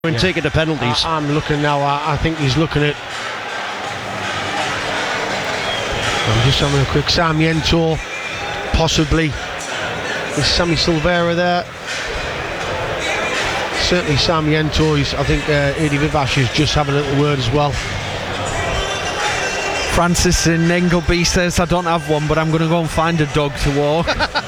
and taking the penalties. I'm looking now. I think he's looking at. I'm just having a quick Sarmiento, possibly. Is Sammy Silvera there? Certainly Sarmiento. I think Eddie Vivash is just having a little word as well. Francis in Engleby says, I don't have one, but I'm going to go and find a dog to walk.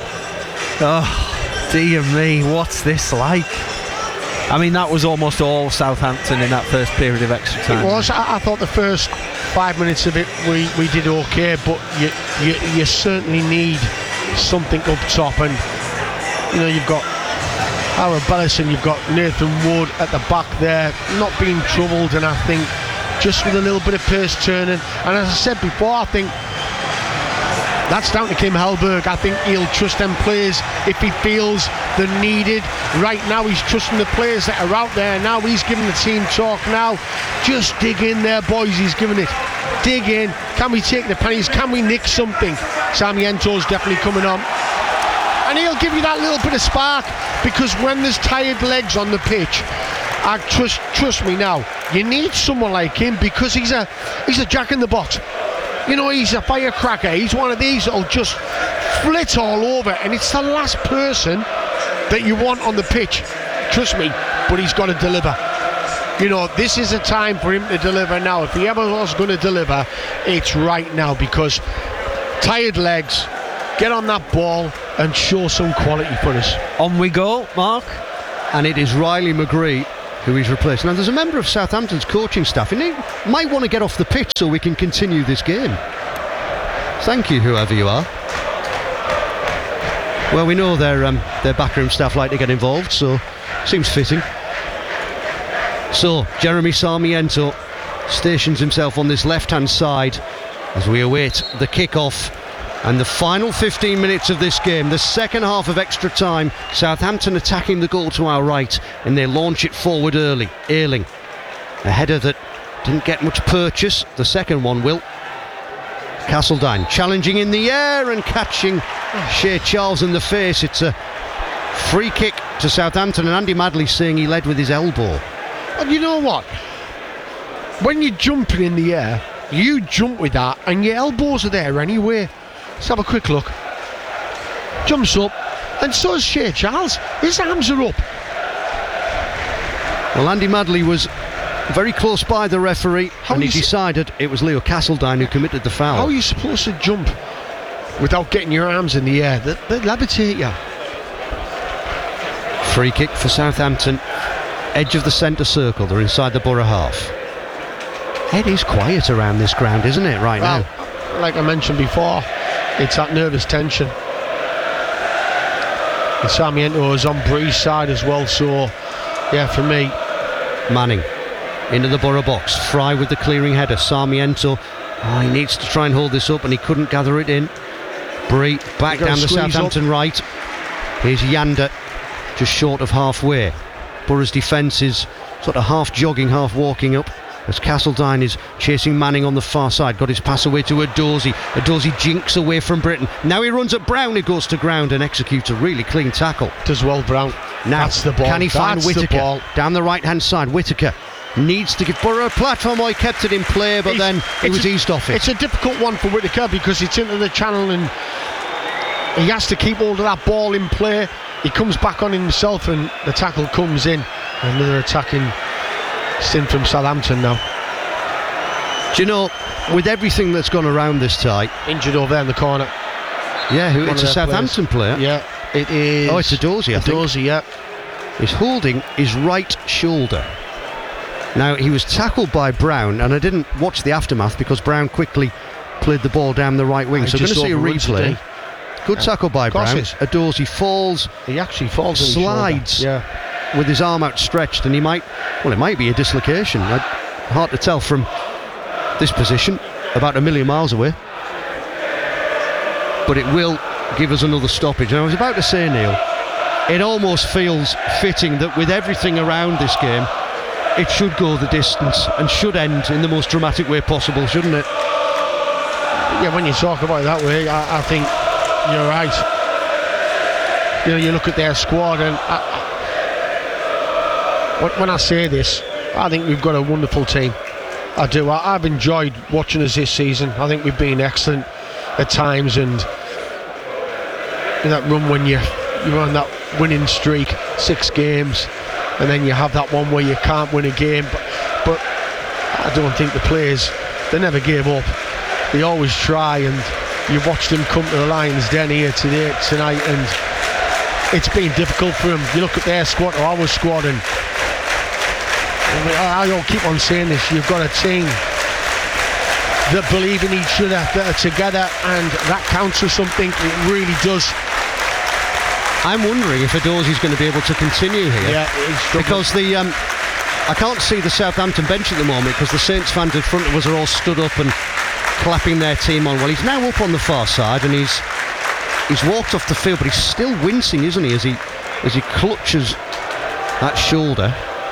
Oh, dear me, what's this like? I mean, that was almost all Southampton in that first period of extra time. It was. I thought the first 5 minutes of it we did okay, but you certainly need something up top, and you've got Aaron Bellison, you've got Nathan Wood at the back there, not being troubled, and I think just with a little bit of pace turning, and as I said before, I think that's down to Kim Hellberg. I think he'll trust them players if he feels they're needed. Right now he's trusting the players that are out there. Now he's giving the team talk now. Just dig in there, boys. He's giving it. Dig in. Can we take the pennies? Can we nick something? Sarmiento's definitely coming on. And he'll give you that little bit of spark, because when there's tired legs on the pitch, trust me now, you need someone like him, because he's a jack in the box. He's a firecracker. He's one of these that'll just flit all over, and it's the last person that you want on the pitch. Trust me, but he's got to deliver. This is a time for him to deliver now. If he ever was going to deliver, it's right now, because tired legs, get on that ball and show some quality for us. On we go, Mark. And it is Riley McGree who he's replaced. Now, there's a member of Southampton's coaching staff, and he might want to get off the pitch so we can continue this game. Thank you, whoever you are. Well, we know their backroom staff like to get involved, so seems fitting. So, Jeremy Sarmiento stations himself on this left-hand side as we await the kick-off and the final 15 minutes of this game, the second half of extra time. Southampton attacking the goal to our right, and they launch it forward early. Ayling, a header that didn't get much purchase. The second one will. Castledine challenging in the air and catching Shea Charles in the face. It's a free kick to Southampton, and Andy Madley saying he led with his elbow. And you know what? When you're jumping in the air, you jump with that, and your elbows are there anyway. Let's have a quick look. Jumps up, and so is Shea Charles. His arms are up. Well, Andy Madley was very close by the referee, and he decided it was Leo Castledine who committed the foul. How are you supposed to jump without getting your arms in the air? They levitate you. Free kick for Southampton. Edge of the centre circle. They're inside the Borough half. It is quiet around this ground, isn't it, right now? Like I mentioned before, it's that nervous tension. And Sarmiento is on Bree's side as well, so yeah, for me. Manning into the Borough box. Fry with the clearing header. Sarmiento, he needs to try and hold this up, and he couldn't gather it in. Bree back down the Southampton right. Here's Yander, just short of halfway. Borough's defence is sort of half jogging, half walking up, as Castledine is chasing Manning on the far side. Got his pass away to Edozie. Edozie jinks away from Britton. Now he runs at Brown, who goes to ground and executes a really clean tackle. Does well, Brown. Now, that's the ball. Can he find Whittaker? Down the right hand side, Whittaker needs to give Borough a platform. He kept it in play, but then he was eased off it. It's a difficult one for Whittaker, because it's into the channel and he has to keep hold of that ball in play. He comes back on himself and the tackle comes in. Another attacking sin from Southampton now. Do you know, with everything that's gone around this tie, injured over there in the corner. Yeah, it's a Southampton player. Yeah, it is. Oh, it's Edozie, I think. Edozie, yeah. He's holding his right shoulder. Now, he was tackled by Brown, and I didn't watch the aftermath because Brown quickly played the ball down the right wing. So I'm going to see a replay. Good tackle by Brown. Edozie falls. He actually falls. Slides with his arm outstretched, and it might be a dislocation. Hard to tell from this position, about a million miles away. But it will give us another stoppage. And I was about to say, Neil, it almost feels fitting that with everything around this game, it should go the distance and should end in the most dramatic way possible, shouldn't it? Yeah, when you talk about it that way, I think you're right. You look at their squad, and when I say this, I think we've got a wonderful team. I do. I've enjoyed watching us this season. I think we've been excellent at times, and in that run when you're on that winning streak, 6 games, and then you have that one where you can't win a game. But I don't think the players, they never gave up. They always try, and you've watched them come to the Lions Den here tonight, and it's been difficult for them. You look at their squad or our squad, and I don't keep on saying this, you've got a team that believe in each other, that are together, and that counts for something. It really does. I'm wondering if Edorzi's going to be able to continue here. Yeah, because I can't see the Southampton bench at the moment, because the Saints fans in front of us are all stood up and clapping their team on. Well, he's now up on the far side, and he's walked off the field, but he's still wincing, isn't he, as he clutches that shoulder.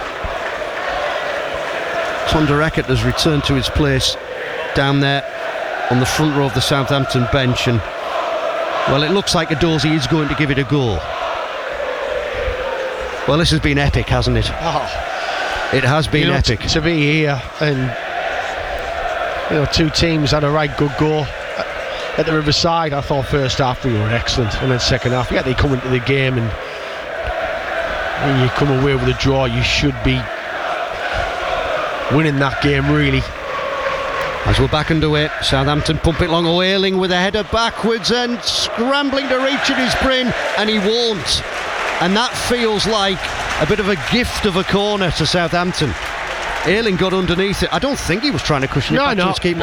Tom de Racket has returned to his place down there on the front row of the Southampton bench, and well, it looks like Edorzi is going to give it a go. Well, this has been epic, hasn't it? Oh, it has been epic to be here, and two teams had a right good go at the Riverside. I thought first half we were excellent, and then second half, they come into the game, and when you come away with a draw, you should be winning that game, really. As we're back underway, Southampton pump it long. Ayling with a header backwards and scrambling to reach at his brain, and he won't. And that feels like a bit of a gift of a corner to Southampton. Ayling got underneath it. I don't think he was trying to cushion it back to his keeper.